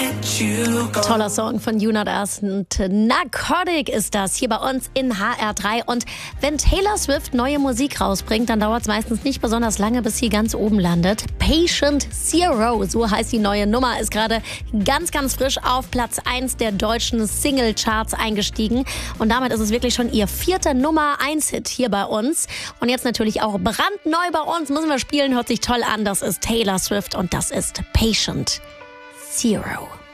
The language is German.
Toller Song von You Not Us und Narcotic ist das hier bei uns in HR3. Und wenn Taylor Swift neue Musik rausbringt, dann dauert es meistens nicht besonders lange, bis sie ganz oben landet. Patient Zero, so heißt die neue Nummer, ist gerade ganz, ganz frisch auf Platz 1 der deutschen Single-Charts eingestiegen. Und damit ist es wirklich schon ihr 4. Nummer-1-Hit hier bei uns. Und jetzt natürlich auch brandneu bei uns, müssen wir spielen, hört sich toll an. Das ist Taylor Swift und das ist Patient Zero.